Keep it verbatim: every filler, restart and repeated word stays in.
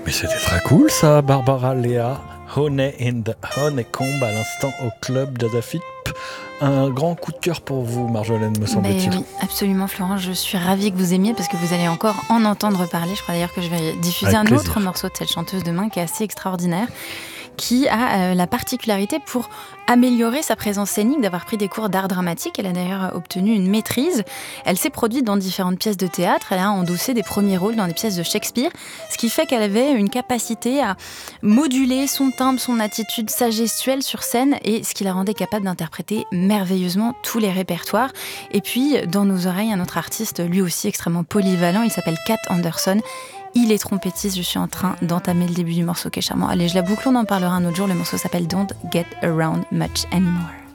Mais c'était très cool ça, Barbara Léa. Honey in the Honeycomb à l'instant au club Jazafip. Un grand coup de cœur pour vous, Marjolaine, me semble-t-il. Ben oui, absolument, Florent. Je suis ravie que vous aimiez parce que vous allez encore en entendre parler. Je crois d'ailleurs que je vais diffuser Avec un plaisir. autre morceau de cette chanteuse demain qui est assez extraordinaire, qui a euh, la particularité pour améliorer sa présence scénique d'avoir pris des cours d'art dramatique. Elle a d'ailleurs obtenu une maîtrise. Elle s'est produite dans différentes pièces de théâtre. Elle a endossé des premiers rôles dans des pièces de Shakespeare, ce qui fait qu'elle avait une capacité à moduler son timbre, son attitude, sa gestuelle sur scène, et ce qui la rendait capable d'interpréter merveilleusement tous les répertoires. Et puis, dans nos oreilles, un autre artiste, lui aussi extrêmement polyvalent, il s'appelle Cat Anderson. Il est trompettiste, je suis en train d'entamer le début du morceau qui est charmant. Allez, je la boucle, on en parlera un autre jour. Le morceau s'appelle Don't Get Around Much Anymore.